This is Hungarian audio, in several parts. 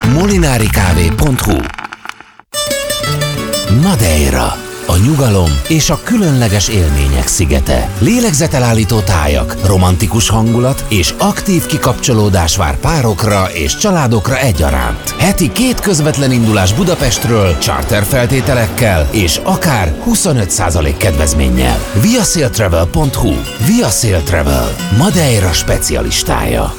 molinarikávé.hu. Madeira, a nyugalom és a különleges élmények szigete. Lélegzetelállító tájak, romantikus hangulat és aktív kikapcsolódás vár párokra és családokra egyaránt. Heti 2 közvetlen indulás Budapestről, charter feltételekkel és akár 25% kedvezménnyel. viasailtravel.hu. Via Sail Travel, Madeira specialistája.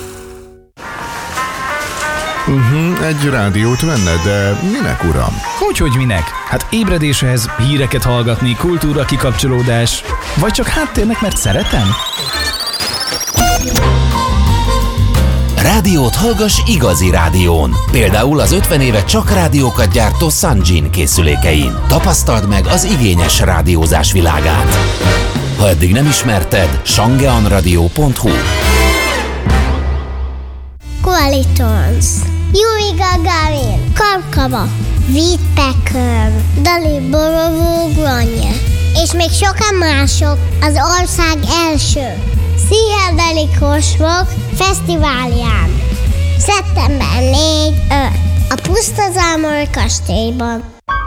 Egy rádiót venne, de minek, uram? Hogy minek? Hát ébredéshez, híreket hallgatni, kultúra kikapcsolódás, vagy csak háttérnek, mert szeretem? Rádiót hallgass igazi rádión. Például az 50 éve csak rádiókat gyártó Sanjin készülékein. Tapasztald meg az igényes rádiózás világát. Ha eddig nem ismerted, shangeanradio.hu. Qualitons, Yuri Gagarin, Karkava, Whittaker, Dali Borovó-Granye, és még sokan mások az ország első pszichedelikus rock fesztiválján. Szeptember 4-5 a Pusztazámori kastélyban.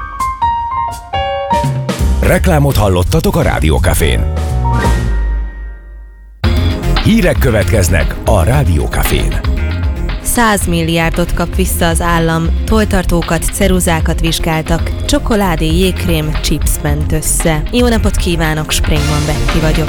Reklámot hallottatok a Rádiókafén. Hírek következnek a Rádiókafén. 100 milliárdot kap vissza az állam, tolltartókat, ceruzákat vizsgáltak, csokoládé, jégkrém, chips ment össze. Jó napot kívánok, Springman Betty vagyok.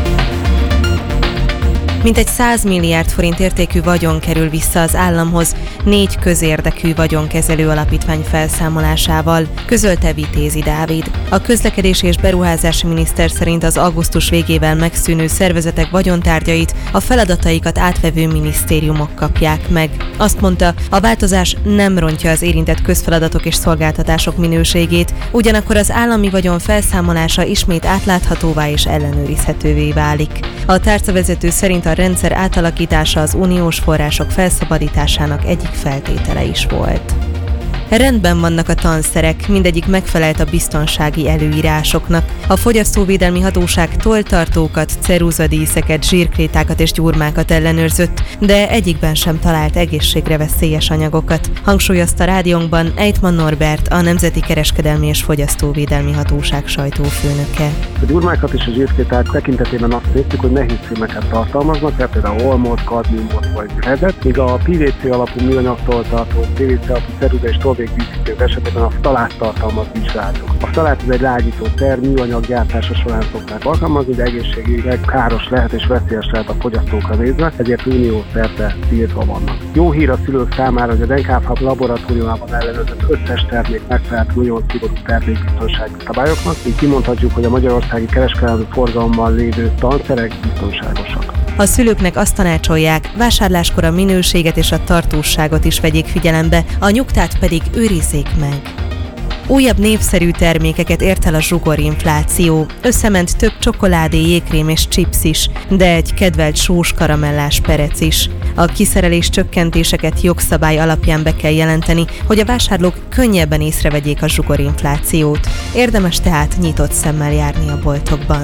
Mintegy 100 milliárd forint értékű vagyon kerül vissza az államhoz 4 közérdekű vagyonkezelő alapítvány felszámolásával, közölte Vitézi Dávid. A közlekedési és beruházási miniszter szerint az augusztus végével megszűnő szervezetek vagyontárgyait a feladataikat átvevő minisztériumok kapják meg. Azt mondta, a változás nem rontja az érintett közfeladatok és szolgáltatások minőségét, ugyanakkor az állami vagyon felszámolása ismét átláthatóvá és ellenőrizhetővé válik. A tárcavezető szerint a rendszer átalakítása az uniós források felszabadításának egyik feltétele is volt. Rendben vannak a tanszerek, mindegyik megfelelt a biztonsági előírásoknak. A Fogyasztóvédelmi Hatóság tolltartókat, ceruzadíszeket, zsírkrétákat és gyurmákat ellenőrzött, de egyikben sem talált egészségre veszélyes anyagokat, hangsúlyozta rádiónkban Eitman Norbert, a Nemzeti Kereskedelmi és Fogyasztóvédelmi Hatóság sajtófőnöke. A gyurmákat és a zsírkréták tekintetében azt néztük, hogy nehéz fémeket tartalmaznak, tehát például olmot, kadmiumot vagy rezet, míg a PVC alapú műanyag tolltartó, PVC alapú ceruza és tollvégdíszítők esetében a ftalát tartalmaz vizsgáltuk. A ftalát ez egy lágyító szer, műanyag gyártása során szokták alkalmazni, de egészségileg káros lehet és veszélyes lehet a fogyasztókra nézve, ezért unió szerte tiltva vannak. Jó hír a szülők számára, hogy a NKF laboratóriumában ellenőrzött összes termék megfelelt nagyon szigorú termékbiztonsági szabályoknak, így kimondhatjuk, hogy a magyarországi kereskedelmi forgalomban lévő tanszerek biztonságosak. A szülőknek azt tanácsolják, vásárláskor a minőséget és a tartóságot is vegyék figyelembe, a nyugtát pedig őrizzék meg. Újabb népszerű termékeket ért el a zsugorinfláció. Összement több csokoládé, jégkrém és chips is, de egy kedvelt sós karamellás perec is. A kiszerelés csökkentéseket jogszabály alapján be kell jelenteni, hogy a vásárlók könnyebben észrevegyék a zsugorinflációt. Érdemes tehát nyitott szemmel járni a boltokban.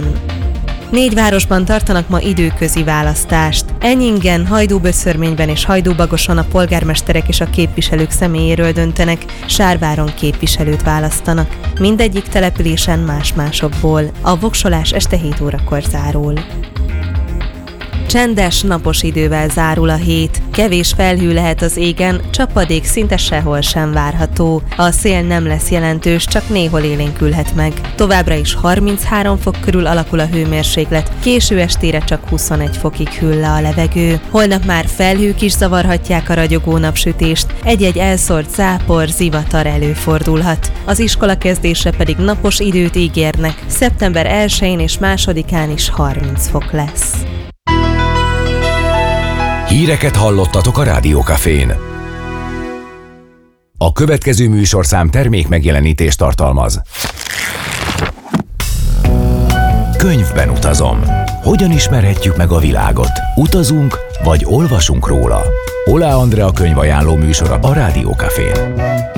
4 városban tartanak ma időközi választást. Enyingen, Hajdúböszörményben és Hajdúbagoson a polgármesterek és a képviselők személyéről döntenek, Sárváron képviselőt választanak. Mindegyik településen más-másokból. A voksolás este 7 órakor zárul. Csendes, napos idővel zárul a hét. Kevés felhő lehet az égen, csapadék szinte sehol sem várható. A szél nem lesz jelentős, csak néhol élénkülhet meg. Továbbra is 33 fok körül alakul a hőmérséklet, késő estére csak 21 fokig hűl le a levegő. Holnap már felhők is zavarhatják a ragyogó napsütést, egy-egy elszórt zápor, zivatar előfordulhat. Az iskola kezdése pedig napos időt ígérnek. Szeptember 1-én és 2-án is 30 fok lesz. Híreket hallottatok a Rádiókafén. A következő műsorszám termék megjelenítést tartalmaz. Könyvben utazom. Hogyan ismerhetjük meg a világot? Utazunk, vagy olvasunk róla? Oláh Andrea könyvajánló műsora a Rádiókafén.